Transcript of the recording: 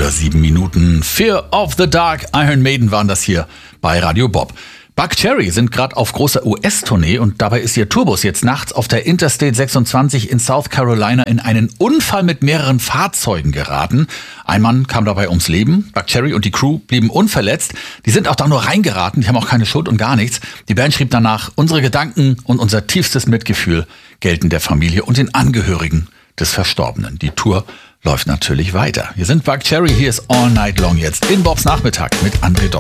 über 7 Minuten. Fear of the Dark, Iron Maiden waren das hier bei Radio Bob. Buckcherry sind gerade auf großer US-Tournee und dabei ist ihr Tourbus jetzt nachts auf der Interstate 26 in South Carolina in einen Unfall mit mehreren Fahrzeugen geraten. Ein Mann kam dabei ums Leben. Buckcherry und die Crew blieben unverletzt. Die sind auch da nur reingeraten, die haben auch keine Schuld und gar nichts. Die Band schrieb danach: Unsere Gedanken und unser tiefstes Mitgefühl gelten der Familie und den Angehörigen des Verstorbenen. Die Tour läuft natürlich weiter. Wir sind Buckcherry, hier ist All Night Long jetzt in Bobs Nachmittag mit André Dom.